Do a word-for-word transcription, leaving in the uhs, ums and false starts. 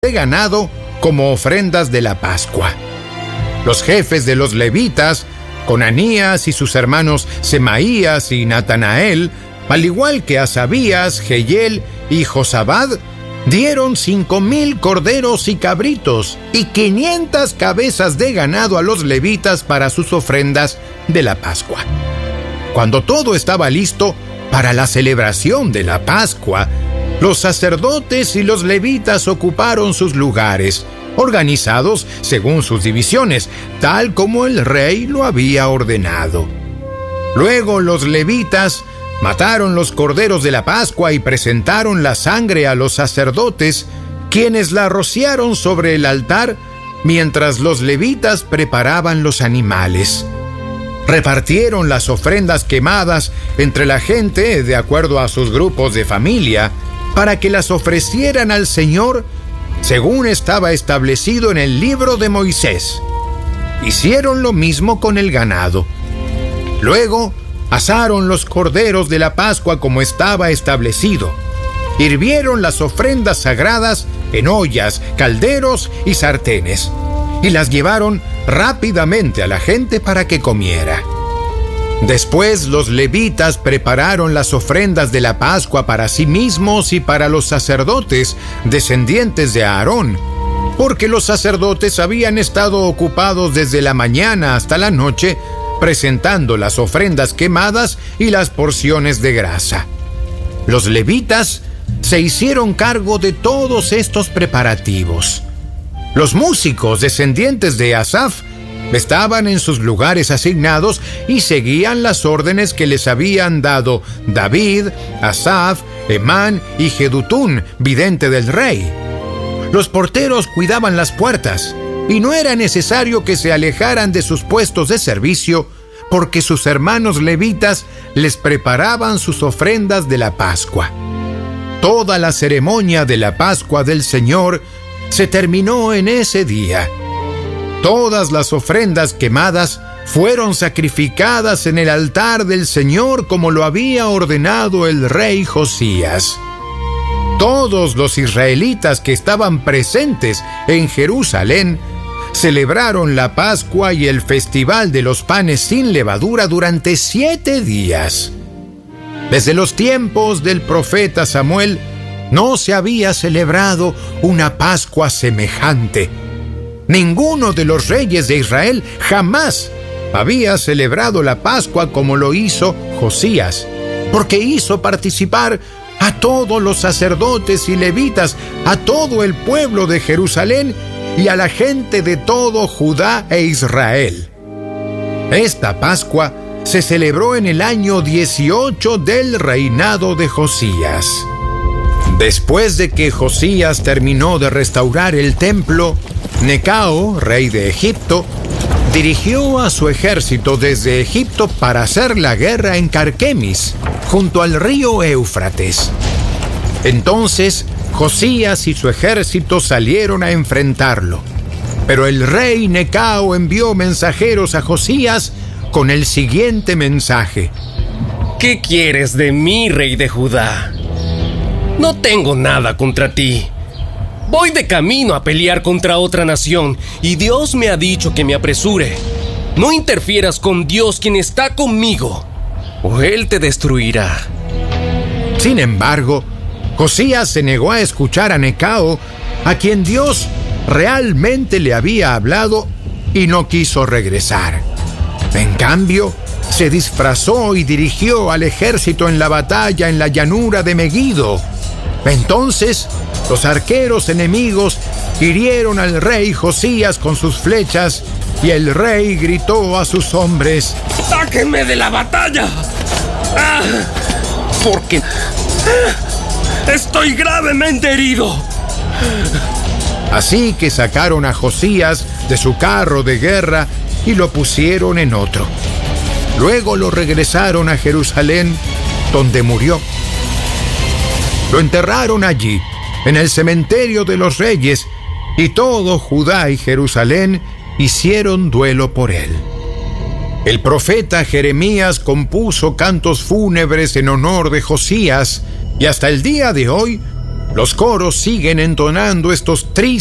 de ganado como ofrendas de la Pascua. Los jefes de los levitas, Conanías y sus hermanos Semaías y Natanael, al igual que Asabías, Jehiel y Josabad, dieron cinco mil corderos y cabritos y quinientas cabezas de ganado a los levitas para sus ofrendas de la Pascua. Cuando todo estaba listo para la celebración de la Pascua, los sacerdotes y los levitas ocuparon sus lugares, organizados según sus divisiones, tal como el rey lo había ordenado. Luego los levitas mataron los corderos de la Pascua y presentaron la sangre a los sacerdotes, quienes la rociaron sobre el altar mientras los levitas preparaban los animales. Repartieron las ofrendas quemadas entre la gente de acuerdo a sus grupos de familia para que las ofrecieran al Señor según estaba establecido en el libro de Moisés. Hicieron lo mismo con el ganado. Luego asaron los corderos de la Pascua como estaba establecido. Hirvieron las ofrendas sagradas en ollas, calderos y sartenes, y las llevaron rápidamente a la gente para que comiera. Después los levitas prepararon las ofrendas de la Pascua para sí mismos y para los sacerdotes, descendientes de Aarón, porque los sacerdotes habían estado ocupados desde la mañana hasta la noche presentando las ofrendas quemadas y las porciones de grasa. Los levitas se hicieron cargo de todos estos preparativos. Los músicos descendientes de Asaf estaban en sus lugares asignados y seguían las órdenes que les habían dado David, Asaf, Emán y Jedutún, vidente del rey. Los porteros cuidaban las puertas y no era necesario que se alejaran de sus puestos de servicio porque sus hermanos levitas les preparaban sus ofrendas de la Pascua. Toda la ceremonia de la Pascua del Señor se terminó en ese día. Todas las ofrendas quemadas fueron sacrificadas en el altar del Señor como lo había ordenado el rey Josías. Todos los israelitas que estaban presentes en Jerusalén celebraron la Pascua y el Festival de los Panes sin Levadura durante siete días. Desde los tiempos del profeta Samuel no se había celebrado una Pascua semejante. Ninguno de los reyes de Israel jamás había celebrado la Pascua como lo hizo Josías, porque hizo participar a todos los sacerdotes y levitas, a todo el pueblo de Jerusalén y a la gente de todo Judá e Israel. Esta Pascua se celebró en el año dieciocho del reinado de Josías. Después de que Josías terminó de restaurar el templo, Necao, rey de Egipto, dirigió a su ejército desde Egipto para hacer la guerra en Carquemis, junto al río Éufrates. Entonces, Josías y su ejército salieron a enfrentarlo. Pero el rey Necao envió mensajeros a Josías con el siguiente mensaje: ¿Qué quieres de mí, rey de Judá? No tengo nada contra ti. Voy de camino a pelear contra otra nación, y Dios me ha dicho que me apresure. No interfieras con Dios, quien está conmigo, o Él te destruirá. Sin embargo, Josías se negó a escuchar a Necao, a quien Dios realmente le había hablado, y no quiso regresar. En cambio, se disfrazó y dirigió al ejército en la batalla en la llanura de Megido. Entonces, los arqueros enemigos hirieron al rey Josías con sus flechas, y el rey gritó a sus hombres: ¡Sáquenme de la batalla! ¡Ah! Porque ¡ah! estoy gravemente herido. Así que sacaron a Josías de su carro de guerra y lo pusieron en otro. Luego lo regresaron a Jerusalén, donde murió. Lo enterraron allí, en el cementerio de los reyes, y todo Judá y Jerusalén hicieron duelo por él. El profeta Jeremías compuso cantos fúnebres en honor de Josías, y hasta el día de hoy, Los coros siguen entonando estos tristes